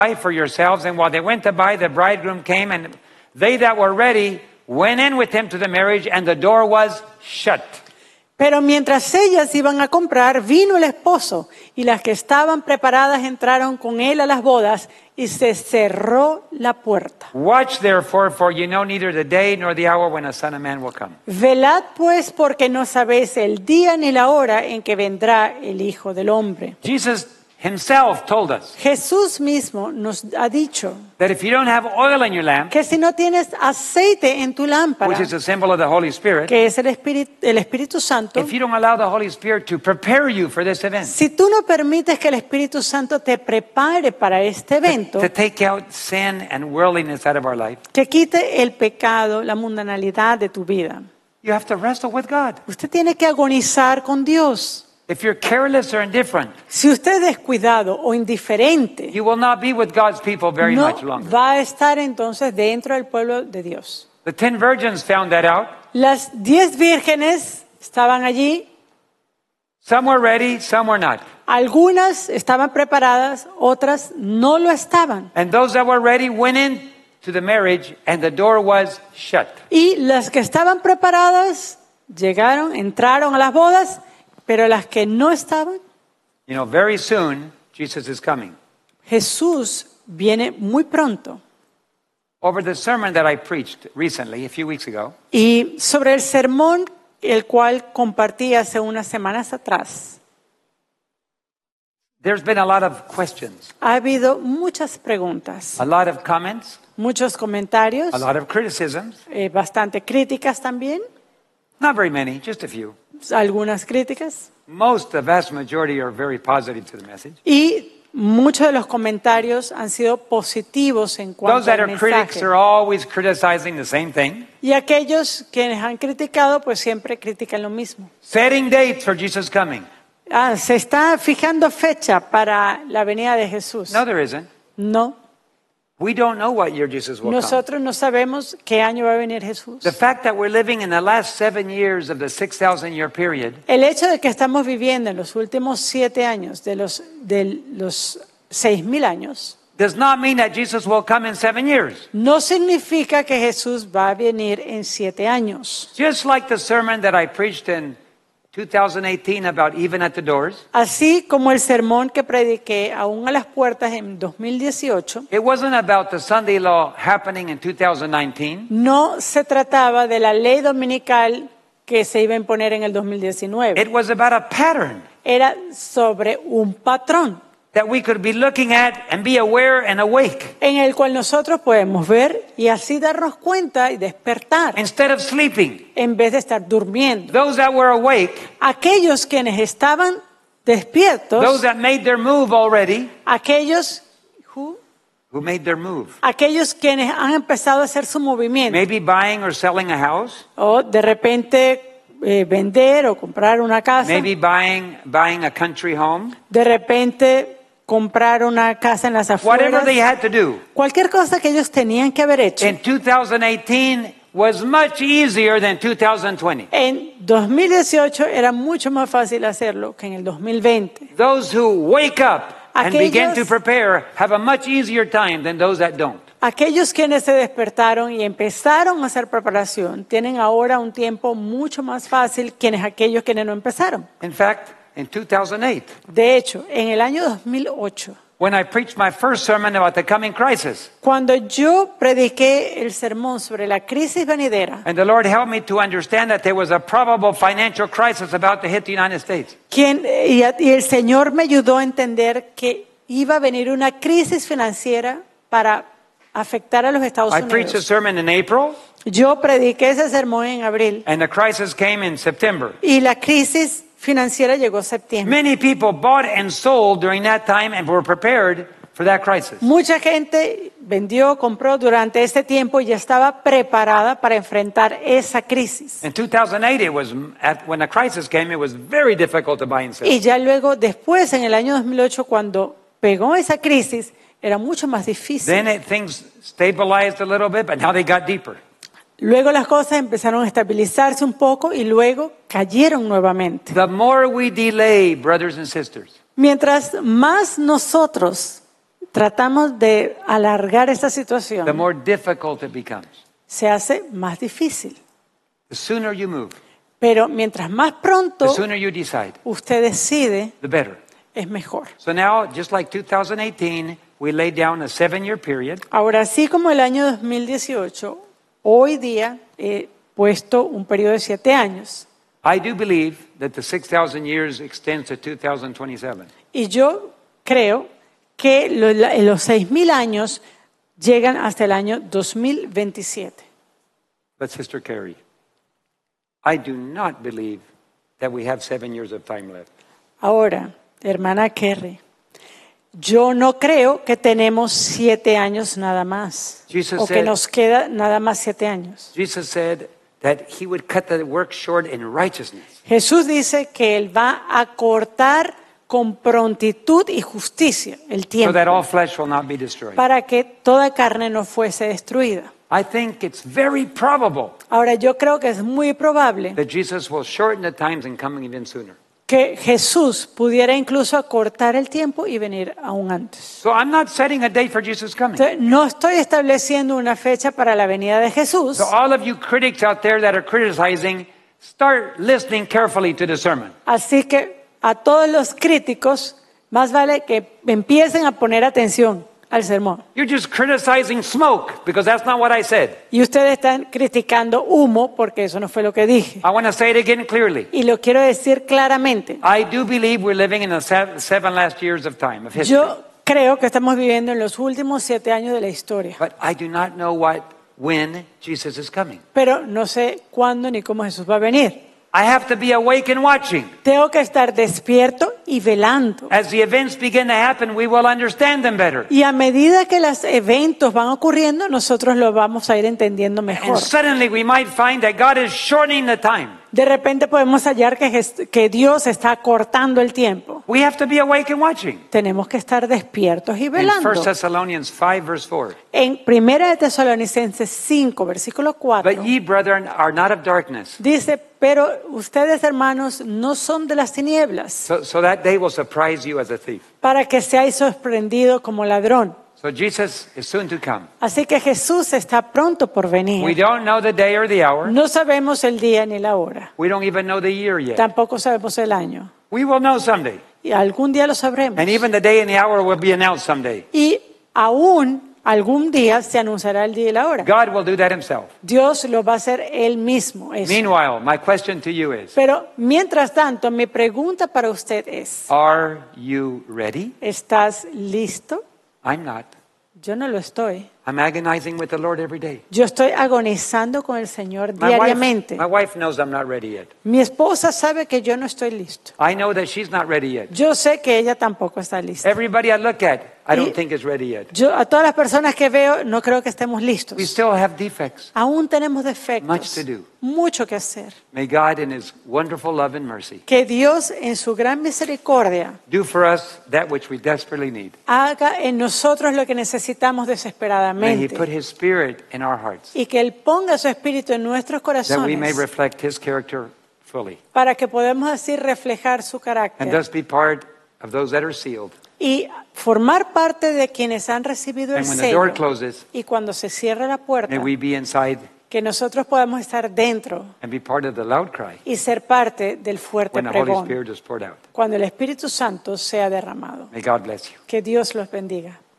buy for yourselves. And while they went to buy, the bridegroom came, and they that were ready went in with him to the marriage, and the door was shut. Pero mientras ellas iban a comprar, vino el esposo, y las que estaban preparadas entraron con él a las bodas, y se cerró la puerta. Watch therefore, for you know neither the day nor the hour when the Son of Man will come. Velad pues, porque no sabéis el día ni la hora en que vendrá el Hijo del Hombre. Jesus himself told us Jesús mismo nos ha dicho that if you don't have oil in your lamp, que si no tienes aceite en tu lámpara, which is a symbol of the Holy Spirit, que es el Espíritu Santo, if you don't allow the Holy Spirit to prepare you for this event, si tú no permites que el Espíritu Santo te prepare para este evento, to take out sin and worldliness out of our life, que quite el pecado, la mundanalidad de tu vida, you have to wrestle with God. usted tiene que agonizar con Dios. If you're careless or indifferent, Si usted es descuidado o indiferente, you will not be with God's people very no much longer. va a estar entonces dentro del pueblo de Dios. The 10 virgins found that out. Las 10 vírgenes estaban allí, Some were ready, some were not. algunas estaban preparadas, otras no lo estaban. And those that were ready went in to the marriage, and the door was shut. Y las que estaban preparadas llegaron, entraron a las bodas, pero las que no estaban, You know, very soon, Jesus is coming. Jesús viene muy pronto. Over the sermon that I preached recently, a few weeks ago, Y sobre el sermón el cual compartí hace unas semanas atrás, there's been a lot of questions, ha habido muchas preguntas, a lot of comments, muchos comentarios, a lot of criticisms. bastante críticas también, Not very many, just a few. algunas críticas. Most, the vast majority, are very positive to the message. Y muchos de los comentarios han sido positivos en Those cuanto that al are critics mensaje. are always criticizing the same thing. Y aquellos quienes han criticado, pues siempre critican lo mismo. Setting dates for Jesus coming. Se está fijando fecha para la venida de Jesús. No, there isn't. No, We don't know what year Jesus will come. nosotros no sabemos qué año va a venir Jesús. The fact that we're living in the last 7 years of the 6,000-year period El hecho de que estamos viviendo en los últimos 7 años de los 6,000 años does not mean that Jesus will come in 7 years. no significa que Jesús va a venir en 7 años. Just like the sermon that I preached in 2018 about even at the doors, Así como el sermón que prediqué aún a las puertas en 2018, it wasn't about the Sunday law happening in 2019. no se trataba de la ley dominical que se iba a imponer en el 2019. It was about a pattern Era sobre un patrón that we could be looking at and be aware and awake en el cual nosotros podemos ver y así darnos cuenta y despertar instead of sleeping. en vez de estar durmiendo. Those that were awake, Aquellos quienes estaban those despiertos, that made their move already, aquellos who made their move, quienes han empezado a hacer su movimiento maybe buying or selling a house, o de repente vender o comprar una casa, maybe buying a country home, de repente comprar una casa en las whatever afueras, they had to do. cualquier cosa que ellos tenían que haber hecho. In 2018 was much easier than 2020. En 2018 era mucho más fácil hacerlo que en el 2020. Those who wake up and Aquellos- begin to prepare have a much easier time than those that don't. Aquellos quienes se despertaron y empezaron a hacer preparación tienen ahora un tiempo mucho más fácil que aquellos quienes no empezaron. In fact, in 2008, De hecho, en el año 2008, when I preached my first sermon about the coming crisis, cuando yo prediqué el sermón sobre la crisis venidera, and the Lord helped me to understand that there was a probable financial crisis about to hit the United States. y el Señor me ayudó a entender que iba a venir una crisis financiera para afectar a los Estados I preached a Unidos. sermon in April, Yo prediqué ese sermón en abril and the crisis came in September. y la crisis financiera llegó en septiembre. Many people bought and sold during that time and were prepared for that crisis. Mucha gente vendió, compró durante este tiempo y ya estaba preparada para enfrentar esa crisis. In 2008, when the crisis came, it was very difficult to buy and sell. Y ya luego, después, en el año 2008, cuando pegó esa crisis, era mucho más difícil. Then things stabilized a little bit, but now they got deeper. Luego las cosas empezaron a estabilizarse un poco y luego cayeron nuevamente. The more we delay, brothers and sisters, Mientras más nosotros tratamos de alargar esta the situación, more difficult it becomes. se hace más difícil. The sooner you move, Pero mientras más the pronto sooner you decide, usted decide, the better. es mejor. So now, just like 2018, we laid down a 7-year period. Ahora, así como el año 2018, hoy día he puesto un periodo de 7 años. I do believe that the 6,000 years extends to 2027. Y yo creo que los 6,000 años llegan hasta el año 2027. But Sister Carrie, I do not believe that we have 7 years of time left. Ahora, hermana Kerry, yo no creo que tenemos 7 años nada más. Jesus O que said- nos queda nada más 7 años. Jesus said that he would cut the work short in righteousness. Jesús dice que Él va a cortar con prontitud y justicia el So tiempo that all flesh will not be destroyed. para que toda carne no fuese destruida. I think it's very probable Ahora, yo creo que es muy probable that Jesus will shorten the times and coming even sooner. que Jesús pudiera incluso acortar el tiempo y venir aún antes. So I'm not setting a date for Jesus coming. Entonces, no estoy estableciendo una fecha para la venida de Jesús. So all of you critics out there that are criticizing, start listening carefully to the sermon. Así que a todos los críticos, más vale que empiecen a poner atención al sermón. You're just criticizing smoke because that's not what I said. Y ustedes están criticando humo porque eso no fue lo que dije. I want to say it again clearly. Y lo quiero decir claramente. I do believe we're living in the 7 last years of time, of history. Yo creo que estamos viviendo en los últimos 7 años de la historia. But I do not know when Jesus is coming. Pero no sé cuándo ni cómo Jesús va a venir. I have to be awake and watching. Tengo que estar despierto y velando. As the events begin to happen, we will understand them better. Y a medida que los eventos van ocurriendo, nosotros lo vamos a ir entendiendo mejor. And suddenly we might find that God is shortening the time. De repente podemos hallar que Dios está cortando el tiempo. We have to be awake and watching. Tenemos que estar despiertos y In velando. 1 Thessalonians 5, verse 4. En 1 de Tesalonicenses 5, versículo 4, But ye, brethren, are not of darkness, dice, pero ustedes, hermanos, no son de las tinieblas, so that day will surprise you as a thief. para que seáis sorprendidos como ladrón. So Jesus is soon to come. Así que Jesús está pronto por We venir. don't know the day or the hour. No sabemos el día ni la hora. We don't even know the year yet. Tampoco sabemos el año. We will know someday. Y algún día lo sabremos. And even the day and the hour will be announced someday. Y aún algún día se anunciará el día y la hora. God will do that himself. Dios lo va a hacer Él mismo. Eso. Meanwhile, my question to you is, Pero mientras tanto, mi pregunta para usted es, are you ready? ¿estás listo? I'm not. Yo no lo estoy. I'm agonizing with the Lord every day. Yo estoy agonizando con el Señor My diariamente. wife knows I'm not ready yet. Mi esposa sabe que yo no estoy listo. I know that she's not ready yet. Yo sé que ella tampoco está lista. Everybody I look at, I don't Y- think is ready yet. Yo a todas las personas que veo no creo que estemos We listos. still have defects. Aún tenemos Much defectos, to do. mucho que hacer. May God in his wonderful love and mercy Que Dios en su gran misericordia do for us that which we desperately need. haga en nosotros lo que necesitamos May he desesperadamente. put his spirit in our hearts Y que Él ponga su espíritu en nuestros that we may corazones reflect his character fully para que podamos así reflejar su and carácter thus be part of those that are sealed. y formar parte de quienes han recibido el And when the door sello. closes, Y cuando se cierre la puerta, may we be inside que nosotros podamos estar dentro and be part of the loud cry y ser parte del fuerte when the Holy pregón Spirit is poured out. cuando el Espíritu Santo sea derramado. May God bless you. Que Dios los bendiga.